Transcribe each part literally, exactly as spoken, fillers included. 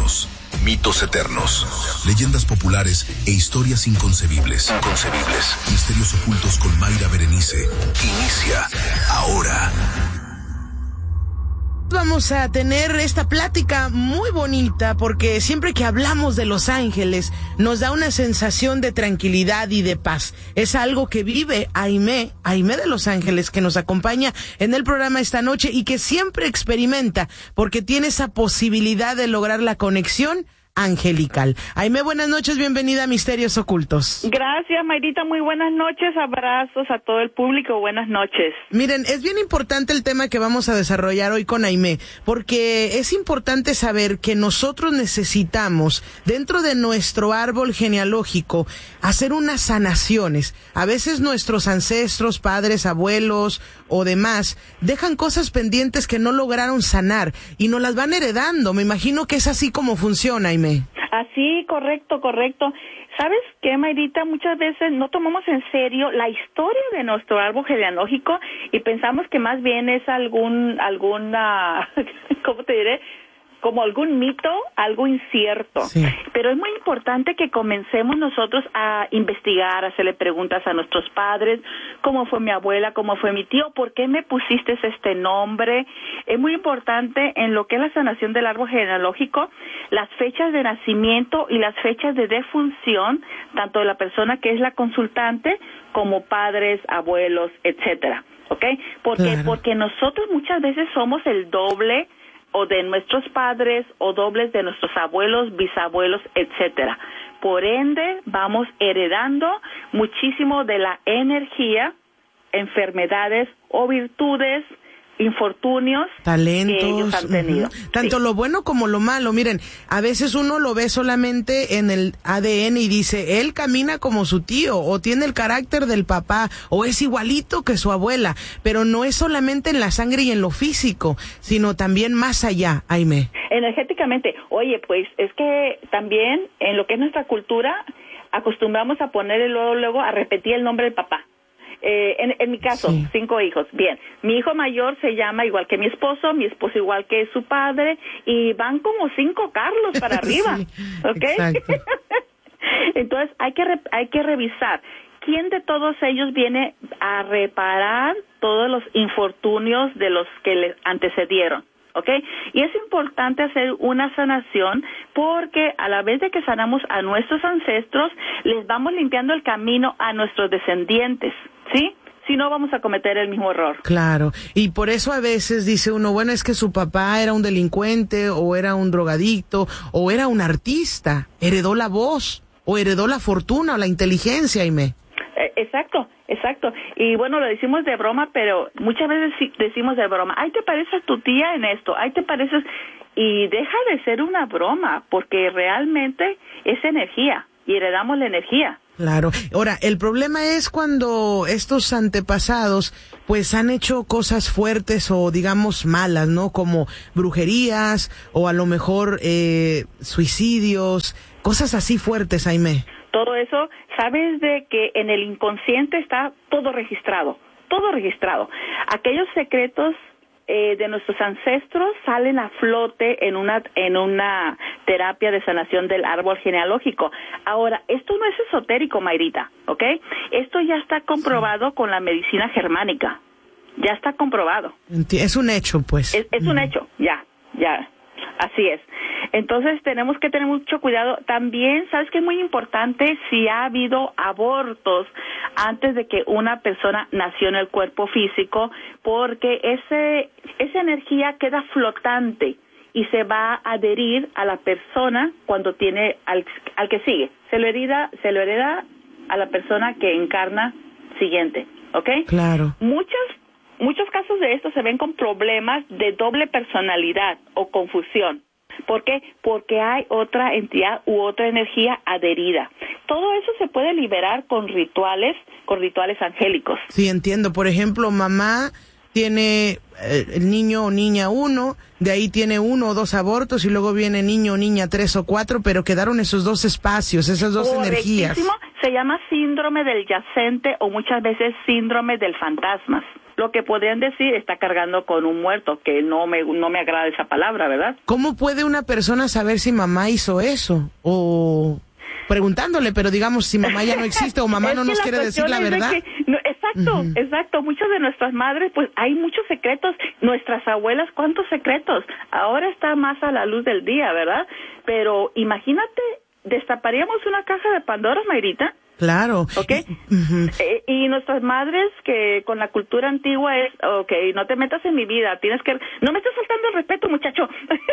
humanos, mitos eternos, leyendas populares e historias inconcebibles. Inconcebibles. Misterios ocultos con Mayra Berenice. Inicia ahora. Vamos a tener esta plática muy bonita porque siempre que hablamos de Los Ángeles nos da una sensación de tranquilidad y de paz. Es algo que vive Aimé, Aimé de Los Ángeles, que nos acompaña en el programa esta noche y que siempre experimenta porque tiene esa posibilidad de lograr la conexión angelical. Aimé, buenas noches, bienvenida a Misterios Ocultos. Gracias, Mayrita, muy buenas noches, abrazos a todo el público, buenas noches. Miren, es bien importante el tema que vamos a desarrollar hoy con Aimé, porque es importante saber que nosotros necesitamos, dentro de nuestro árbol genealógico, hacer unas sanaciones. A veces nuestros ancestros, padres, abuelos o demás, dejan cosas pendientes que no lograron sanar y nos las van heredando. Me imagino que es así como funciona, Aimé. Así, correcto, correcto. ¿Sabes qué, Mayrita? Muchas veces no tomamos en serio la historia de nuestro árbol genealógico y pensamos que más bien es algún, alguna, ¿cómo te diré? Como algún mito, algo incierto. Sí. Pero es muy importante que comencemos nosotros a investigar, a hacerle preguntas a nuestros padres, cómo fue mi abuela, cómo fue mi tío, por qué me pusiste este nombre. Es muy importante en lo que es la sanación del árbol genealógico, las fechas de nacimiento y las fechas de defunción, tanto de la persona que es la consultante, como padres, abuelos, etcétera. ¿Ok? Porque, claro. Porque nosotros muchas veces somos el doble o de nuestros padres, o dobles de nuestros abuelos, bisabuelos, etcétera. Por ende, vamos heredando muchísimo de la energía, enfermedades o virtudes, infortunios, talentos, que ellos han tenido. Uh-huh. Tanto sí. Lo bueno como lo malo. Miren, a veces uno lo ve solamente en el A D N y dice, él camina como su tío, o tiene el carácter del papá, o es igualito que su abuela, pero no es solamente en la sangre y en lo físico, sino también más allá, Aimé. Energéticamente. Oye, pues es que también en lo que es nuestra cultura acostumbramos a ponerle luego, luego a repetir el nombre del papá. Eh, en, en mi caso, sí. Cinco hijos. Bien, mi hijo mayor se llama igual que mi esposo, mi esposo igual que su padre, y van como cinco Carlos para arriba, sí, ¿ok? Entonces hay que re, hay que revisar quién de todos ellos viene a reparar todos los infortunios de los que les antecedieron. ¿Ok? Y es importante hacer una sanación porque a la vez de que sanamos a nuestros ancestros, les vamos limpiando el camino a nuestros descendientes, ¿sí? Si no, vamos a cometer el mismo error. Claro, y por eso a veces dice uno, bueno, es que su papá era un delincuente, o era un drogadicto, o era un artista, heredó la voz, o heredó la fortuna, o la inteligencia, Aimé. Exacto, exacto. Y bueno, lo decimos de broma, pero muchas veces decimos de broma, ay, te pareces tu tía en esto, ay, te pareces... Y deja de ser una broma, porque realmente es energía, y heredamos la energía. Claro. Ahora, el problema es cuando estos antepasados pues han hecho cosas fuertes o digamos malas, ¿no? Como brujerías o a lo mejor eh, suicidios, cosas así fuertes, Aimé. Todo eso, sabes de que en el inconsciente está todo registrado, todo registrado. Aquellos secretos eh, de nuestros ancestros salen a flote en una en una terapia de sanación del árbol genealógico. Ahora, esto no es esotérico, Mayrita, ¿ok? Esto ya está comprobado sí. con la medicina germánica, ya está comprobado. Es un hecho, pues. Es, es un mm. hecho, ya, ya. Así es. Entonces tenemos que tener mucho cuidado. También, ¿sabes qué es muy importante? Si ha habido abortos antes de que una persona nació en el cuerpo físico, porque ese esa energía queda flotante y se va a adherir a la persona cuando tiene al, al que sigue. Se lo hereda, se lo hereda a la persona que encarna siguiente, ¿ok? Claro. Muchas Muchos casos de estos se ven con problemas de doble personalidad o confusión. ¿Por qué? Porque hay otra entidad u otra energía adherida. Todo eso se puede liberar con rituales, con rituales angélicos. Sí, entiendo. Por ejemplo, mamá tiene eh, el niño o niña uno, de ahí tiene uno o dos abortos y luego viene niño o niña tres o cuatro, pero quedaron esos dos espacios, esas dos energías. Se llama síndrome del yacente o muchas veces síndrome del fantasmas. lo que podrían decir está cargando con un muerto, que no me, no me agrada esa palabra, ¿verdad? ¿Cómo puede una persona saber si mamá hizo eso? O preguntándole, pero digamos, si mamá ya no existe o mamá no nos quiere decir la verdad. De que, no, exacto, uh-huh. exacto. Muchas de nuestras madres, pues hay muchos secretos. Nuestras abuelas, ¿cuántos secretos? Ahora está más a la luz del día, ¿verdad? Pero imagínate, destaparíamos una caja de Pandora, Mayrita. Claro. Okay. Uh-huh. Eh, y nuestras madres que con la cultura antigua es, okay, no te metas en mi vida, tienes que, no me estás faltando el respeto, muchacho.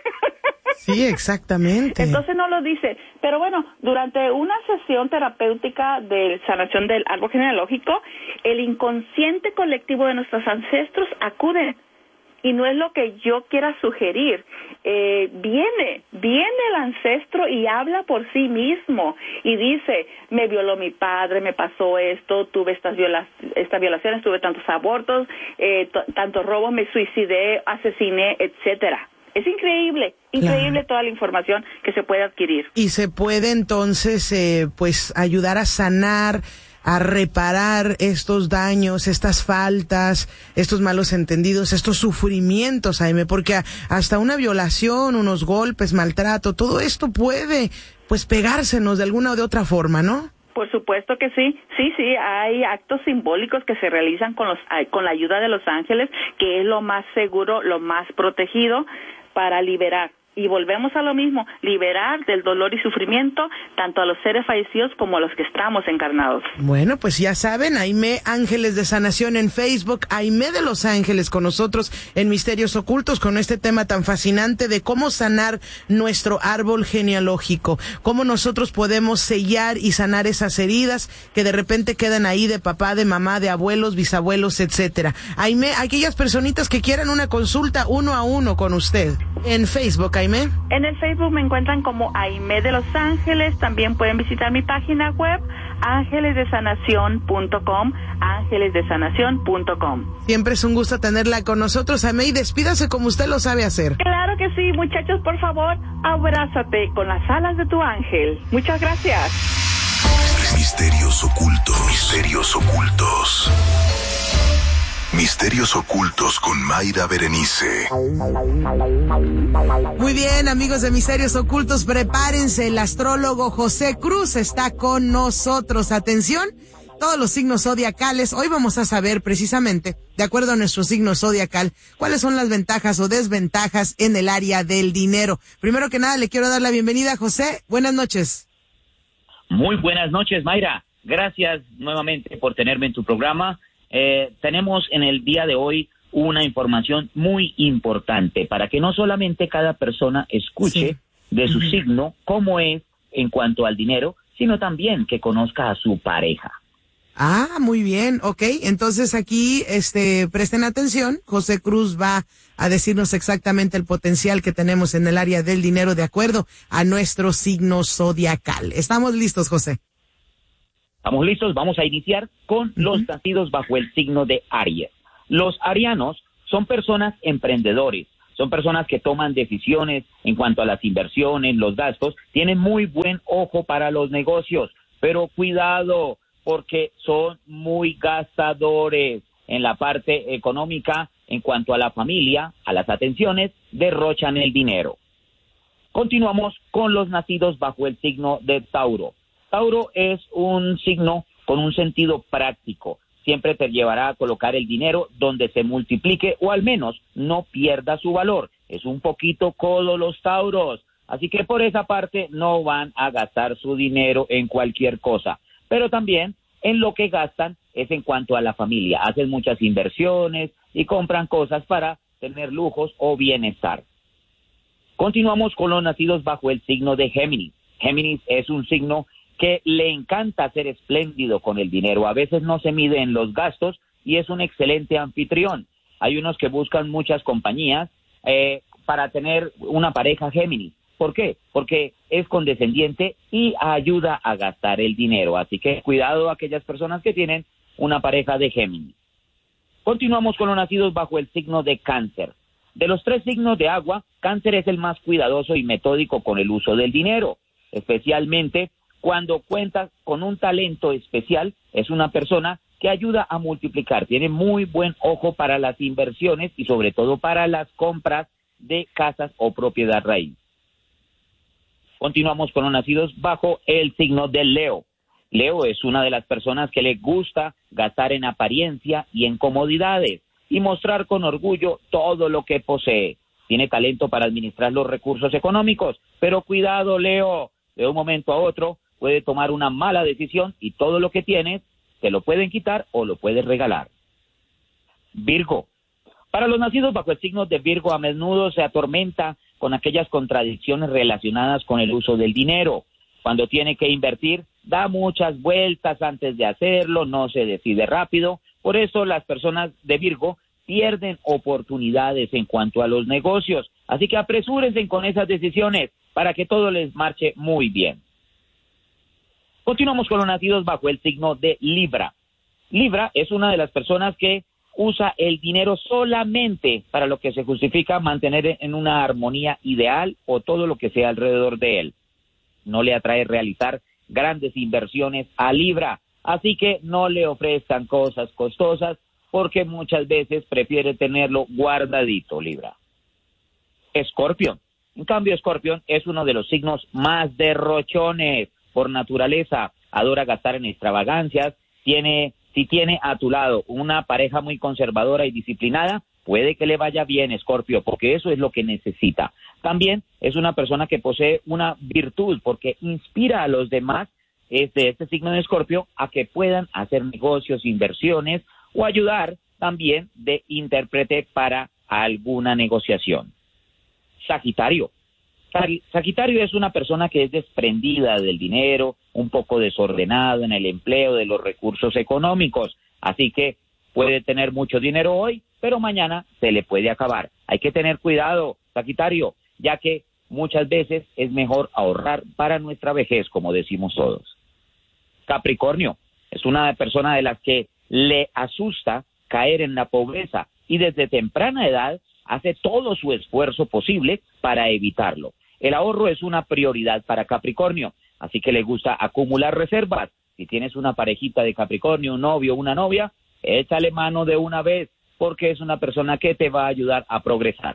Sí, exactamente. Entonces no lo dice. Pero bueno, durante una sesión terapéutica de sanación del árbol genealógico, el inconsciente colectivo de nuestros ancestros acude. Y no es lo que yo quiera sugerir. Eh, viene, viene el ancestro y habla por sí mismo. Y dice, me violó mi padre, me pasó esto, tuve estas, viola estas violaciones, tuve tantos abortos, eh, tantos robos, me suicidé, asesiné, etcétera. Es increíble, increíble claro. toda la información que se puede adquirir. Y se puede entonces, eh, pues, ayudar a sanar, a reparar estos daños, estas faltas, estos malos entendidos, estos sufrimientos, Jaime, porque hasta una violación, unos golpes, maltrato, todo esto puede, pues, pegársenos de alguna o de otra forma, ¿no? Por supuesto que sí, sí, sí, hay actos simbólicos que se realizan con los, con la ayuda de los ángeles, que es lo más seguro, lo más protegido para liberar. Y volvemos a lo mismo, liberar del dolor y sufrimiento tanto a los seres fallecidos como a los que estamos encarnados. Bueno, pues ya saben, Aimé Ángeles de Sanación en Facebook, Aimé de los Ángeles con nosotros en Misterios Ocultos con este tema tan fascinante de cómo sanar nuestro árbol genealógico, cómo nosotros podemos sellar y sanar esas heridas que de repente quedan ahí de papá, de mamá, de abuelos, bisabuelos, etcétera. Aimé, aquellas personitas que quieran una consulta uno a uno con usted en Facebook, Aimé. En el Facebook me encuentran como Aimé de Los Ángeles. También pueden visitar mi página web, ángeles de sanación punto com, ángeles de sanación punto com. Siempre es un gusto tenerla con nosotros, Aimé, y despídase como usted lo sabe hacer. Claro que sí, muchachos, por favor, abrázate con las alas de tu ángel. Muchas gracias. Misterios ocultos, misterios ocultos. Misterios ocultos con Mayra Berenice. Muy bien, amigos de Misterios Ocultos, prepárense. El astrólogo José Cruz está con nosotros. Atención, todos los signos zodiacales. Hoy vamos a saber precisamente, de acuerdo a nuestro signo zodiacal, cuáles son las ventajas o desventajas en el área del dinero. Primero que nada, le quiero dar la bienvenida a José. Buenas noches. Muy buenas noches, Mayra. Gracias nuevamente por tenerme en tu programa. Eh, tenemos en el día de hoy una información muy importante para que no solamente cada persona escuche sí. de su uh-huh. signo cómo es en cuanto al dinero, sino también que conozca a su pareja. Ah, muy bien, ok. Entonces aquí, este, presten atención. José Cruz va a decirnos exactamente el potencial que tenemos en el área del dinero de acuerdo a nuestro signo zodiacal. ¿Estamos listos, José? Estamos listos, vamos a iniciar con uh-huh. los nacidos bajo el signo de Aries. Los arianos son personas emprendedores, son personas que toman decisiones en cuanto a las inversiones, los gastos, tienen muy buen ojo para los negocios, pero cuidado porque son muy gastadores en la parte económica, en cuanto a la familia, a las atenciones, derrochan el dinero. Continuamos con los nacidos bajo el signo de Tauro. Tauro es un signo con un sentido práctico. Siempre te llevará a colocar el dinero donde se multiplique o al menos no pierda su valor. Es un poquito codo los Tauros, así que por esa parte no van a gastar su dinero en cualquier cosa. Pero también en lo que gastan es en cuanto a la familia. Hacen muchas inversiones y compran cosas para tener lujos o bienestar. Continuamos con los nacidos bajo el signo de Géminis. Géminis es un signo que le encanta ser espléndido con el dinero. A veces no se mide en los gastos y es un excelente anfitrión. Hay unos que buscan muchas compañías eh, para tener una pareja Géminis. ¿Por qué? Porque es condescendiente y ayuda a gastar el dinero. Así que cuidado a aquellas personas que tienen una pareja de Géminis. Continuamos con los nacidos bajo el signo de Cáncer. De los tres signos de agua, Cáncer es el más cuidadoso y metódico con el uso del dinero, especialmente cuando cuenta con un talento especial. Es una persona que ayuda a multiplicar. Tiene muy buen ojo para las inversiones y sobre todo para las compras de casas o propiedad raíz. Continuamos con los nacidos bajo el signo de Leo. Leo es una de las personas que le gusta gastar en apariencia y en comodidades y mostrar con orgullo todo lo que posee. Tiene talento para administrar los recursos económicos, pero cuidado, Leo, de un momento a otro puede tomar una mala decisión y todo lo que tienes te lo pueden quitar o lo puedes regalar. Virgo. Para los nacidos bajo el signo de Virgo, a menudo se atormenta con aquellas contradicciones relacionadas con el uso del dinero. Cuando tiene que invertir, da muchas vueltas antes de hacerlo, no se decide rápido. Por eso las personas de Virgo pierden oportunidades en cuanto a los negocios. Así que apresúrense con esas decisiones para que todo les marche muy bien. Continuamos con los nacidos bajo el signo de Libra. Libra es una de las personas que usa el dinero solamente para lo que se justifica mantener en una armonía ideal o todo lo que sea alrededor de él. No le atrae realizar grandes inversiones a Libra, así que no le ofrezcan cosas costosas porque muchas veces prefiere tenerlo guardadito, Libra. Escorpión. En cambio, Escorpión es uno de los signos más derrochones por naturaleza. Adora gastar en extravagancias. Tiene, si tiene a tu lado una pareja muy conservadora y disciplinada, puede que le vaya bien, Escorpio, porque eso es lo que necesita. También es una persona que posee una virtud porque inspira a los demás es de este signo de Escorpio a que puedan hacer negocios, inversiones o ayudar también de intérprete para alguna negociación. Sagitario. Sagitario es una persona que es desprendida del dinero, un poco desordenado en el empleo de los recursos económicos, así que puede tener mucho dinero hoy, pero mañana se le puede acabar. Hay que tener cuidado, Sagitario, ya que muchas veces es mejor ahorrar para nuestra vejez, como decimos todos. Capricornio es una persona de las que le asusta caer en la pobreza y desde temprana edad hace todo su esfuerzo posible para evitarlo. El ahorro es una prioridad para Capricornio, así que le gusta acumular reservas. Si tienes una parejita de Capricornio, un novio o una novia, échale mano de una vez, porque es una persona que te va a ayudar a progresar.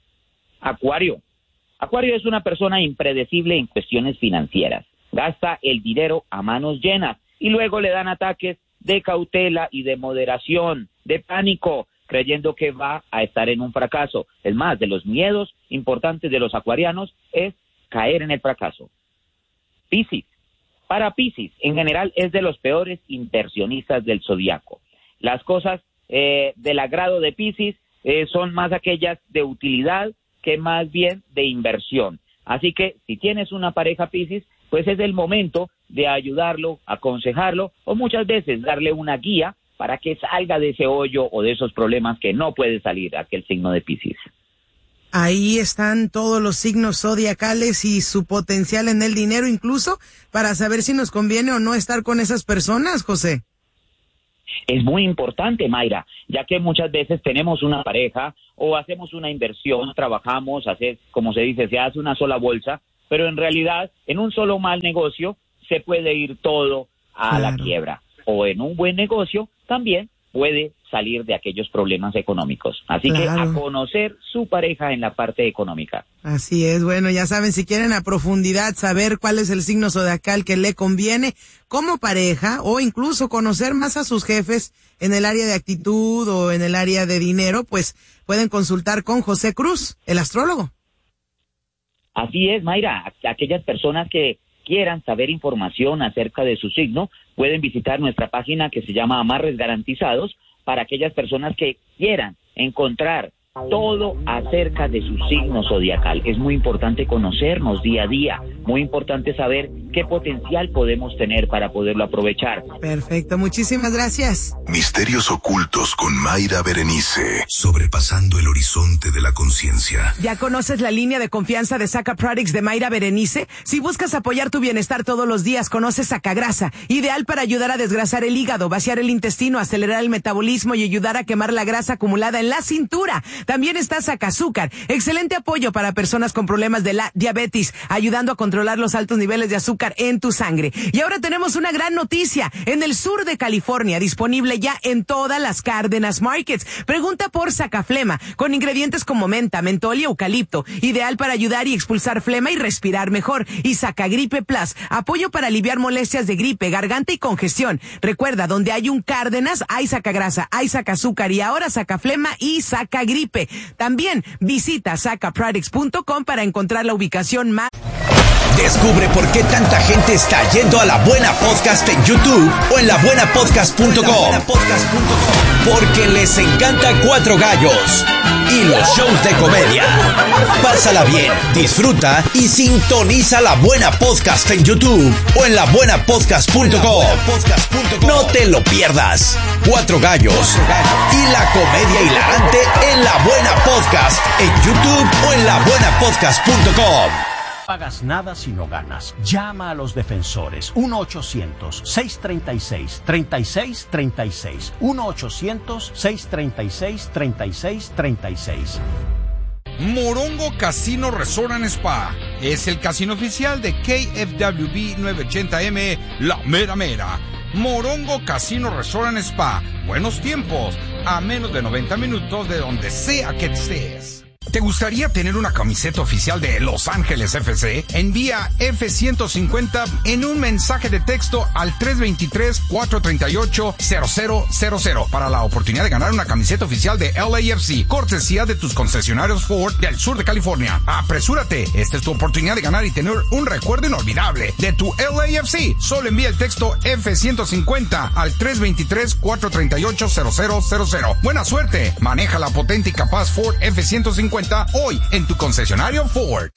Acuario. Acuario es una persona impredecible en cuestiones financieras. Gasta el dinero a manos llenas y luego le dan ataques de cautela y de moderación, de pánico, creyendo que va a estar en un fracaso. Es más, de los miedos importantes de los acuarianos es caer en el fracaso. Piscis. Para Piscis, en general, es de los peores inversionistas del zodiaco. Las cosas eh, del agrado de Piscis eh, son más aquellas de utilidad que más bien de inversión. Así que si tienes una pareja Piscis, pues es el momento de ayudarlo, aconsejarlo o muchas veces darle una guía para que salga de ese hoyo o de esos problemas que no puede salir aquel signo de Piscis. Ahí están todos los signos zodiacales y su potencial en el dinero, incluso para saber si nos conviene o no estar con esas personas, José. Es muy importante, Mayra, ya que muchas veces tenemos una pareja o hacemos una inversión, trabajamos, hace, como se dice, se hace una sola bolsa, pero en realidad en un solo mal negocio se puede ir todo a claro. la quiebra. O en un buen negocio también puede salir de aquellos problemas económicos. Así claro. que a conocer su pareja en la parte económica. Así es, bueno, ya saben, si quieren a profundidad saber cuál es el signo zodiacal que le conviene como pareja o incluso conocer más a sus jefes en el área de actitud o en el área de dinero, pues pueden consultar con José Cruz, el astrólogo. Así es, Mayra, aquellas personas que quieran saber información acerca de su signo, pueden visitar nuestra página que se llama Amarres Garantizados, para aquellas personas que quieran encontrar todo acerca de su signo zodiacal. Es muy importante conocernos día a día, muy importante saber qué potencial podemos tener para poderlo aprovechar. Perfecto, muchísimas gracias. Misterios ocultos con Mayra Berenice, sobrepasando el horizonte de la conciencia. ¿Ya conoces la línea de confianza de Saca Products de Mayra Berenice? Si buscas apoyar tu bienestar todos los días, conoce Sacagrasa, ideal para ayudar a desgrasar el hígado, vaciar el intestino, acelerar el metabolismo y ayudar a quemar la grasa acumulada en la cintura. También está Sacazúcar, excelente apoyo para personas con problemas de la diabetes, ayudando a controlar los altos niveles de azúcar azúcar en tu sangre. Y ahora tenemos una gran noticia. En el sur de California, disponible ya en todas las Cárdenas Markets. Pregunta por Sacaflema, con ingredientes como menta, mentol y eucalipto. Ideal para ayudar y expulsar flema y respirar mejor. Y Sacagripe Plus, apoyo para aliviar molestias de gripe, garganta y congestión. Recuerda, donde hay un Cárdenas, hay Sacagrasa, hay Sacazúcar y ahora Sacaflema y Sacagripe. También visita saca products punto com para encontrar la ubicación más... Descubre por qué tanta gente está yendo a La Buena Podcast en YouTube o en la buena podcast punto com. Porque les encanta Cuatro Gallos y los shows de comedia. Pásala bien, disfruta y sintoniza La Buena Podcast en YouTube o en la buena podcast punto com. No te lo pierdas. Cuatro Gallos y la comedia hilarante en La Buena Podcast en YouTube o en la buena podcast punto com. No pagas nada si no ganas. Llama a los defensores. uno ochocientos, seiscientos treinta y seis, treinta y seis treinta y seis. uno ochocientos, seiscientos treinta y seis, treinta y seis treinta y seis. Morongo Casino Resort and Spa es el casino oficial de K F W B novecientos ochenta M, la mera mera. Morongo Casino Resort and Spa. Buenos tiempos, a menos de noventa minutos de donde sea que estés. ¿Te gustaría tener una camiseta oficial de Los Ángeles F C? Envía F ciento cincuenta en un mensaje de texto al tres dos tres, cuatro tres ocho, cero cero cero cero para la oportunidad de ganar una camiseta oficial de L A F C, cortesía de tus concesionarios Ford del sur de California. Apresúrate, esta es tu oportunidad de ganar y tener un recuerdo inolvidable de tu L A F C. Solo envía el texto F ciento cincuenta al tres dos tres, cuatro tres ocho, cero cero cero cero. Buena suerte, maneja la potente y capaz Ford F ciento cincuenta hoy en tu concesionario Ford.